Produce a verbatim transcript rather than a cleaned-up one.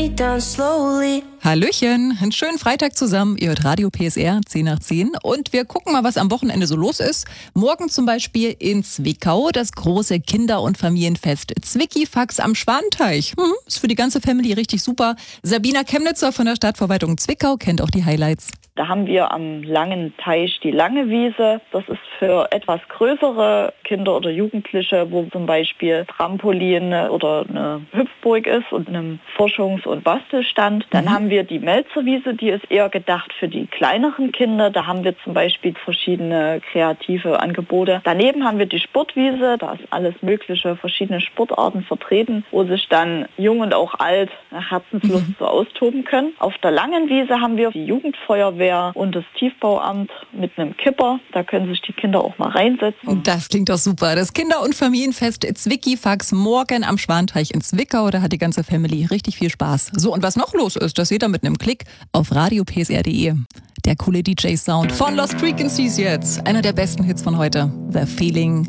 me down slowly. Hallöchen, einen schönen Freitag zusammen. Ihr hört Radio P S R, zehn nach zehn. Und wir gucken mal, was am Wochenende so los ist. Morgen zum Beispiel in Zwickau das große Kinder- und Familienfest Zwickifax am Schwanteich. Hm, ist für die ganze Family richtig super. Sabina Chemnitzer von der Stadtverwaltung Zwickau kennt auch die Highlights. Da haben wir am langen Teich die Lange Wiese. Das ist für etwas größere Kinder oder Jugendliche, wo zum Beispiel Trampolin oder eine Hüpfburg ist und ein Forschungs- und Bastelstand. Dann mhm. haben wir die Melzerwiese, die ist eher gedacht für die kleineren Kinder. Da haben wir zum Beispiel verschiedene kreative Angebote. Daneben haben wir die Sportwiese, da ist alles mögliche, verschiedene Sportarten vertreten, wo sich dann jung und auch alt nach Herzenslust mhm. so austoben können. Auf der Langen Wiese haben wir die Jugendfeuerwehr und das Tiefbauamt mit einem Kipper. Da können sich die Kinder auch mal reinsetzen. Das klingt doch super. Das Kinder- und Familienfest Zwickifax morgen am Schwanteich in Zwickau. Da hat die ganze Family richtig viel Spaß. So, und was noch los ist, das seht ihr mit einem Klick auf radio p s r punkt d e. Der coole D J-Sound von Lost Frequencies jetzt. Einer der besten Hits von heute. The Feeling.